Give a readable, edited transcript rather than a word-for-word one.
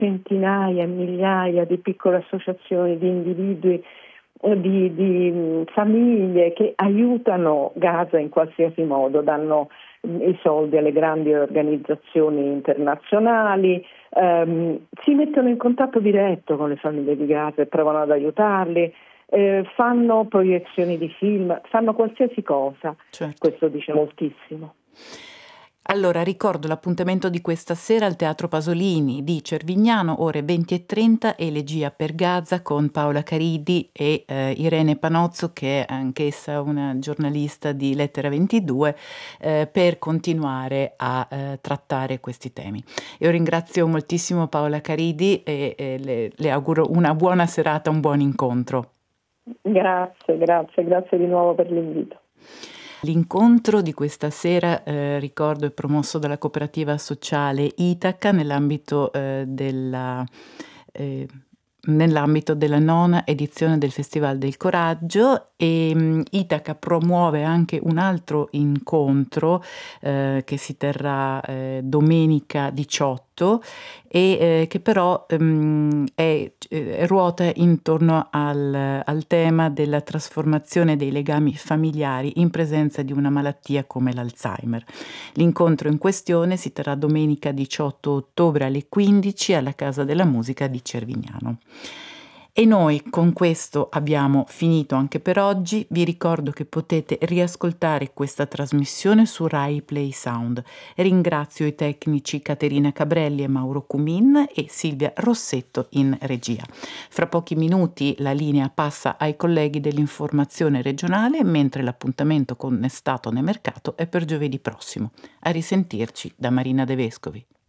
centinaia, migliaia di piccole associazioni, di individui, di famiglie che aiutano Gaza in qualsiasi modo, danno i soldi alle grandi organizzazioni internazionali, si mettono in contatto diretto con le famiglie di Gaza e provano ad aiutarli, fanno proiezioni di film, fanno qualsiasi cosa. Certo. Questo dice moltissimo. Allora, ricordo l'appuntamento di questa sera al Teatro Pasolini di Cervignano, ore 20:30, Elegia per Gaza con Paola Caridi e Irene Panozzo, che è anch'essa una giornalista di Lettera 22, per continuare a trattare questi temi. Io ringrazio moltissimo Paola Caridi e le auguro una buona serata, un buon incontro. Grazie di nuovo per l'invito. L'incontro di questa sera, ricordo, è promosso dalla cooperativa sociale Itaca nell'ambito della nona edizione del Festival del Coraggio, e Itaca promuove anche un altro incontro che si terrà domenica 18 e che però ruota intorno al tema della trasformazione dei legami familiari in presenza di una malattia come l'Alzheimer. L'incontro in questione si terrà domenica 18 ottobre alle 15 alla Casa della Musica di Cervignano. E noi con questo abbiamo finito anche per oggi. Vi ricordo che potete riascoltare questa trasmissione su Rai Play Sound. Ringrazio i tecnici Caterina Cabrelli e Mauro Cumin e Silvia Rossetto in regia. Fra pochi minuti la linea passa ai colleghi dell'informazione regionale, mentre l'appuntamento con Stato nel mercato è per giovedì prossimo. A risentirci da Marina De Vescovi.